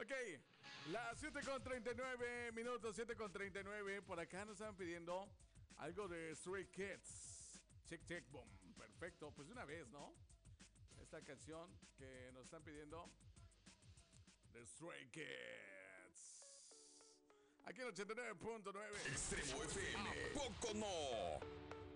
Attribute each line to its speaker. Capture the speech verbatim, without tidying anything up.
Speaker 1: Ok, las siete con treinta y nueve minutos, siete con treinta y nueve. Por acá nos estaban pidiendo algo de Stray Kids. Check, check, boom. Perfecto, pues de una vez, ¿no? Esta canción que nos están pidiendo de Stray Kids. Aquí en ochenta y nueve punto nueve.
Speaker 2: Extremo F M. ¿A poco no?